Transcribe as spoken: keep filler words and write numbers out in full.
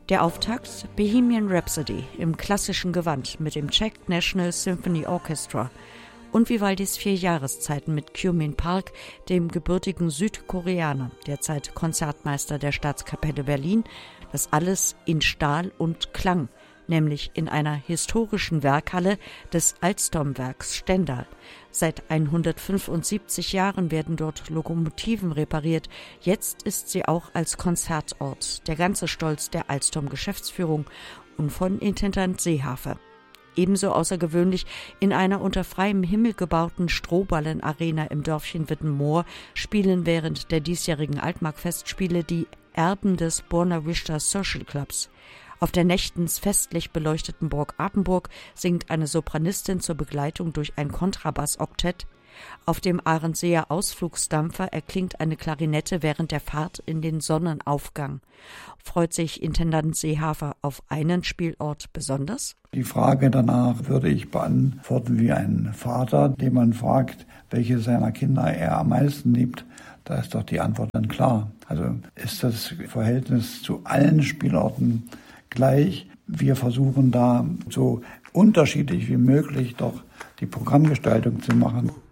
Der Auftakt Bohemian Rhapsody im klassischen Gewand mit dem Czech National Symphony Orchestra und Vivaldis vier Jahreszeiten mit Kyung-min Park, dem gebürtigen Südkoreaner, derzeit Konzertmeister der Staatskapelle Berlin, das alles in Stahl und Klang, nämlich in einer historischen Werkhalle des Alstom-Werks Stendal. Seit hundertfünfundsiebzig Jahren werden dort Lokomotiven repariert. Jetzt ist sie auch als Konzertort der ganze Stolz der Alstom-Geschäftsführung und von Intendant Seehafer. Ebenso außergewöhnlich in einer unter freiem Himmel gebauten Strohballen-Arena im Dörfchen Wittenmoor spielen während der diesjährigen Altmark-Festspiele die Erben des Buona Vista Social Clubs. Auf der nächtens festlich beleuchteten Burg Apenburg singt eine Sopranistin zur Begleitung durch ein Kontrabass-Oktett. Auf dem Ahrensseer Ausflugsdampfer erklingt eine Klarinette während der Fahrt in den Sonnenaufgang. Freut sich Intendant Seehafer auf einen Spielort besonders? Die Frage danach würde ich beantworten wie ein Vater, den man fragt, welche seiner Kinder er am meisten liebt. Da ist doch die Antwort dann klar. Also ist das Verhältnis zu allen Spielorten gleich. Wir versuchen da so unterschiedlich wie möglich doch die Programmgestaltung zu machen.